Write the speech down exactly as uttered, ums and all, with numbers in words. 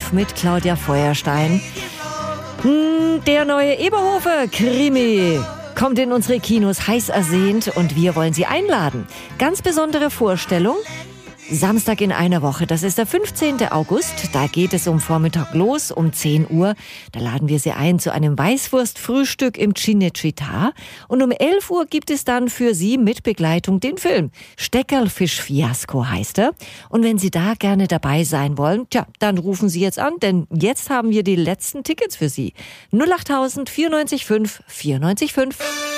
fünf mit Claudia Feuerstein. Der neue Eberhofer-Krimi kommt in unsere Kinos heiß ersehnt und wir wollen Sie einladen. Ganz besondere Vorstellung. Samstag in einer Woche, das ist der fünfzehnten August. Da geht es um Vormittag los, um zehn Uhr. Da laden wir Sie ein zu einem Weißwurstfrühstück im Cinecittà. Und um elf Uhr gibt es dann für Sie mit Begleitung den Film. Steckerlfisch-Fiasko heißt er. Und wenn Sie da gerne dabei sein wollen, tja, dann rufen Sie jetzt an, denn jetzt haben wir die letzten Tickets für Sie. null acht tausend vierundneunzig fünf vierundneunzig fünf.